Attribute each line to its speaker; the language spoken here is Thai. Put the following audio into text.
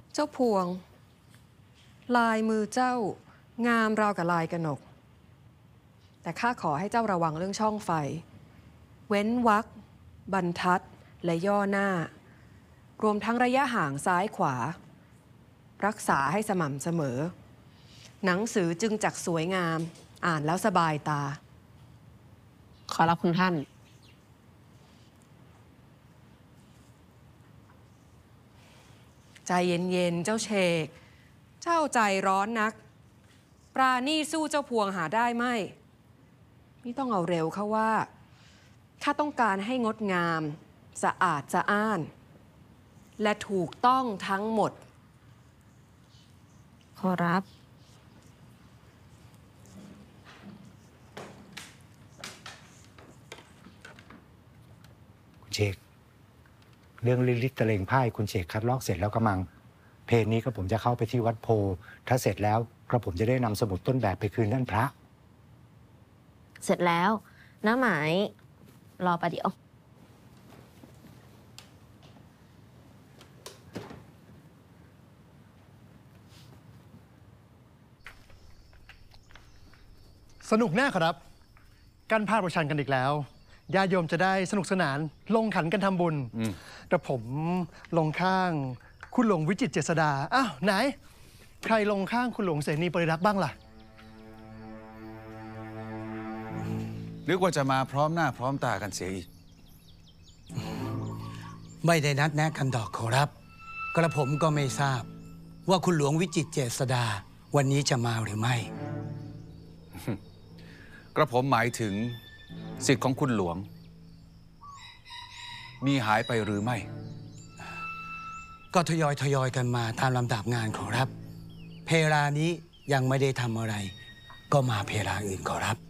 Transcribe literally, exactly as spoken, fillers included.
Speaker 1: เจ้าพวง ลายมือเจ้างามราวกับลายกนก แต่ข้าขอให้เจ้าระวังเรื่องช่องไฟ เว้นวรรคบรรทัดและย่อหน้า รวมทั้งระยะห่างซ้ายขวา รักษาให้สม่ำเสมอ หนังสือจึงจักสวยงามอ่านแล้วสบายตา
Speaker 2: ขอรับคุณท่าน
Speaker 1: ใจเย็นๆ เจ้าเชก เจ้าใจร้อนนัก ปราณีสู้เจ้าพวงหาได้ไหมไม่ต้องเอาเร็วเขาว่า ข้าต้องการให้งดงาม สะอาดสะอ้าน และถูกต้องทั้งหมด
Speaker 2: ขอรับ
Speaker 3: คุณเชกเรื่องลิลิตตะเลงพ่ายคุณเชกคัดลอกเสร็จแล้วกระมัง เพลงนี้ก็ผมจะเข้าไปที่วัดโพถ้าเสร็จแล้วกระผมจะได้นำสมุดต้นแบบไปคืนท่านพระ
Speaker 2: เสร็จแล้วน้าหมายรอประเดี๋ยว
Speaker 4: สนุกแน่ครับกันภาพประชันกันอีกแล้วญาติโยมจะได้สนุกสนานลงขันกันทำบุญแต่ผมลงข้างคุณหลวงวิจิตรเจษฎาอ้าวไหน ใครลงข้างคุณหลวงเสนีปริรักษ์บ้างล่ะ
Speaker 5: นึกว่าจะมาพร้อมหน้าพร้อมตากันเสียอีก
Speaker 6: ไม่ได้นัดแนะกันดอกขอรับ กระผมก็ไม่ทราบ ว่าคุณหลวงวิจิตรเจษฎาวันนี้จะมาหรือไม่
Speaker 5: กระผมหมายถึงสิทธิ์ของคุณหลวง มีหายไปหรือไม่
Speaker 6: ก็ทยอยทยอยกันมาตามลำดับงานขอรับ เพลานี้ยังไม่ได้ทำอะไร ก็มาเพลาอื่นขอรับ